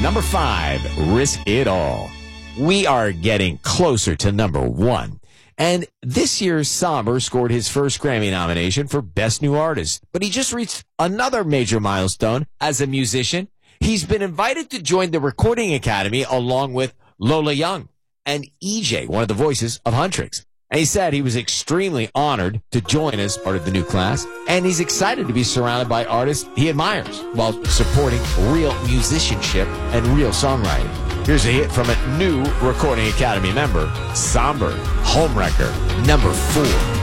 Number 5, Risk It All. We are getting closer to number 1. And this year's Somber scored his first Grammy nomination for Best New Artist. But he just reached another major milestone as a musician. He's been invited to join the Recording Academy along with Lola Young and EJ, one of the voices of Huntrix. And he said he was extremely honored to join as part of the new class, and he's excited to be surrounded by artists he admires while supporting real musicianship and real songwriting. Here's a hit from a new Recording Academy member, Somber, Homewrecker, number 4.